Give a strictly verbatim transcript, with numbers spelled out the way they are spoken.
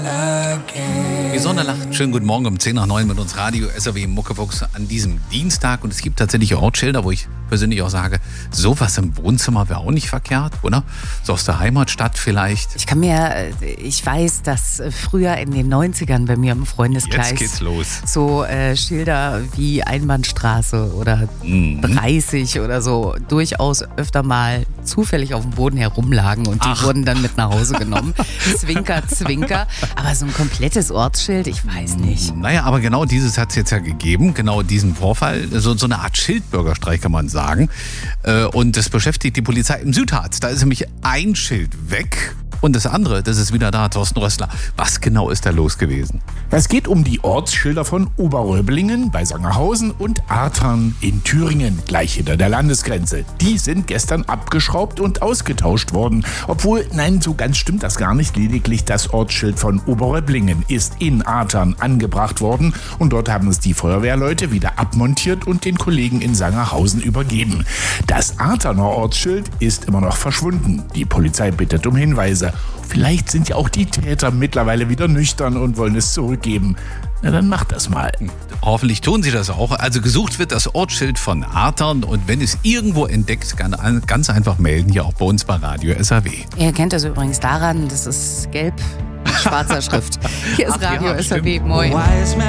Die Sonne lacht. Schönen guten Morgen um zehn nach neun mit uns Radio S R W Muckefuchs an diesem Dienstag. Und es gibt tatsächlich Ortsschilder, wo ich persönlich auch sage, sowas im Wohnzimmer wäre auch nicht verkehrt, oder? So aus der Heimatstadt vielleicht. Ich kann mir, ich weiß, dass früher in den neunzigern bei mir im Freundeskreis Jetzt geht's los. so äh, Schilder wie Einbahnstraße oder Mhm. dreißig oder so durchaus öfter mal zufällig auf dem Boden herumlagen und die Ach. wurden dann mit nach Hause genommen. Zwinker, zwinker. Aber so ein komplettes Ortsschild, ich weiß nicht. Naja, aber genau dieses hat es jetzt ja gegeben, genau diesen Vorfall, so, so eine Art Schildbürgerstreich kann man sagen. Äh, Und das beschäftigt die Polizei im Südharz. Da ist nämlich ein Schild weg und das andere, das ist wieder da, Thorsten Rössler. Was genau ist da los gewesen? Es geht um die Ortsschilder von Oberröblingen bei Sangerhausen und Artern in Thüringen, gleich hinter der Landesgrenze. Die sind gestern abgeschraubt und ausgetauscht worden. Obwohl, nein, so ganz stimmt das gar nicht. Lediglich das Ortsschild von Oberröblingen ist in Artern angebracht worden und dort haben es die Feuerwehrleute wieder abmontiert und den Kollegen in Sangerhausen übergeben. Das Arterner Ortsschild ist immer noch verschwunden. Die Polizei bittet um Hinweise. Vielleicht sind ja auch die Täter mittlerweile wieder nüchtern und wollen es zurückgeben. Na, dann macht das mal. Hoffentlich tun sie das auch. Also gesucht wird das Ortsschild von Artern und wenn es irgendwo entdeckt, kann ganz einfach melden, hier auch bei uns bei Radio S R W. Ihr kennt das übrigens daran, das ist gelb mit schwarzer Schrift. Hier ist Ach ja, Radio S R W, stimmt. moin.